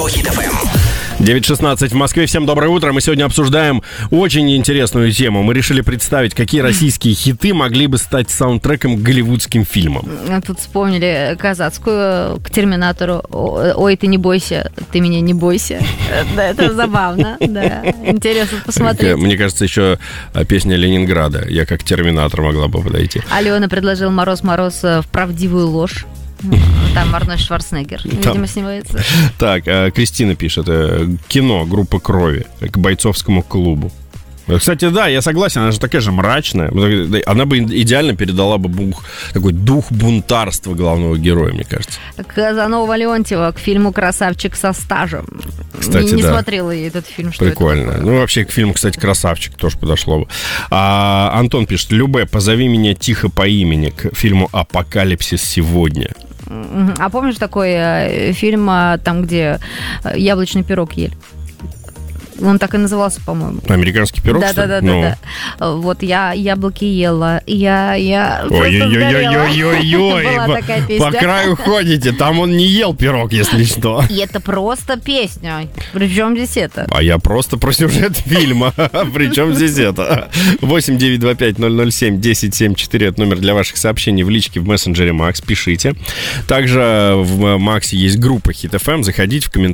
радио Хит ФМ. 9:16 в Москве. Всем доброе утро. Мы сегодня обсуждаем очень интересную тему. Мы решили представить, какие российские хиты могли бы стать саундтреком к голливудским фильмам. Тут вспомнили казацкую к «Терминатору». «Ой, ты не бойся, ты меня не бойся». Это забавно, да. Интересно посмотреть. Мне кажется, еще песня Ленинграда «Я как Терминатор» могла бы подойти. Алена предложил «Мороз-мороз» в «Правдивую ложь». Там Арнольд Шварценеггер, видимо, снимается. Так, Кристина пишет: кино «Группа крови» к бойцовскому клубу. Кстати, да, я согласен, она же такая же мрачная. Она бы идеально передала бы такой дух бунтарства главного героя, мне кажется. Казанова-Леонтьева к фильму «Красавчик со стажем». Кстати, не да. смотрела я этот фильм. Что прикольно. Это ну, вообще, к фильму, кстати, «Красавчик» тоже подошло бы. Антон пишет: Любэ, позови меня тихо по имени к фильму «Апокалипсис сегодня». А помнишь такой фильм, там, где яблочный пирог ели? Он так и назывался, по-моему. «Американский пирог», что ли? Да. Вот я яблоки ела, я Ой-ой-ой-ой-ой-ой. Была такая песня. По краю ходите, там он не ел пирог, если что. И это просто песня. Причем здесь это? А я просто про сюжет фильма. Причем здесь это? 8-925-007-1074. Это номер для ваших сообщений в личке в мессенджере Макс. Пишите. Также в Максе есть группа Хит ФМ. Заходите в комментарии.